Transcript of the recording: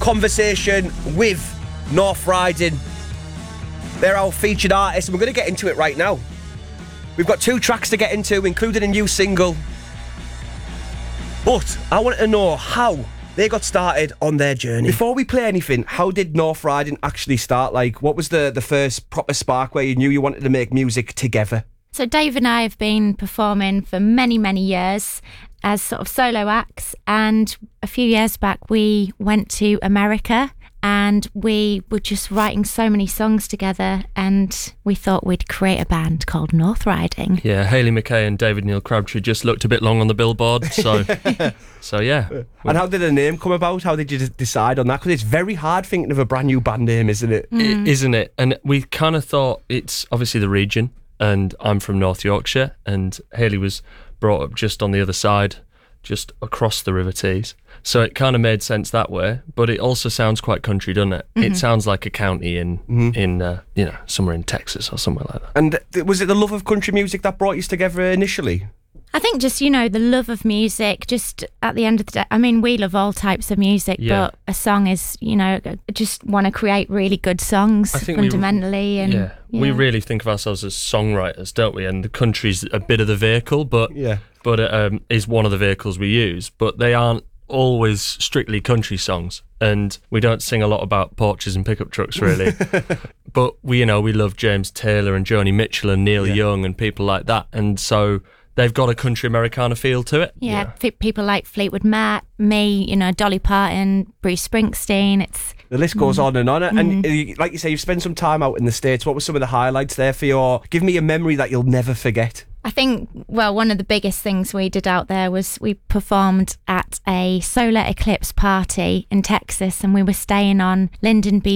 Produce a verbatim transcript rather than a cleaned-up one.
conversation with North Riding. They're our featured artists, and we're going to get into it right now. We've got two tracks to get into, including a new single. But I wanted to know how they got started on their journey. Before we play anything, how did North Riding actually start? Like, what was the, the first proper spark where you knew you wanted to make music together? So Dave and I have been performing for many, many years as sort of solo acts. And a few years back, we went to America and we were just writing so many songs together, and we thought we'd create a band called North Riding. Yeah, Hayley McKay and David Neil Crabtree just looked a bit long on the billboard, so so yeah. And how did the name come about? How did you decide on that? Because it's very hard thinking of a brand new band name, isn't it? Mm. it isn't it? And we kind of thought, it's obviously the region, and I'm from North Yorkshire, and Hayley was brought up just on the other side, just across the River Tees. So it kind of made sense that way, but it also sounds quite country, doesn't it? Mm-hmm. It sounds like a county in, mm-hmm. in uh, you know, somewhere in Texas or somewhere like that. And th- was it the love of country music that brought you together initially? I think just, you know, the love of music, just at the end of the day, I mean, we love all types of music, yeah. but a song is, you know, just want to create really good songs I think fundamentally. We, and yeah. yeah, we really think of ourselves as songwriters, don't we? And the country's a bit of the vehicle, but, yeah. but it um, is one of the vehicles we use, but they aren't always strictly country songs, and we don't sing a lot about porches and pickup trucks really. But we, you know, we love James Taylor and Joni Mitchell and Neil yeah. Young and people like that, and so they've got a country Americana feel to it. Yeah, yeah. people like Fleetwood Mac, me, you know, Dolly Parton, Bruce Springsteen. It's the list goes mm. on and on. Mm. And uh, like you say, you've spent some time out in the States. What were some of the highlights there for you? Or give me a memory that you'll never forget. I think, well, one of the biggest things we did out there was we performed at a solar eclipse party in Texas, and we were staying on Linden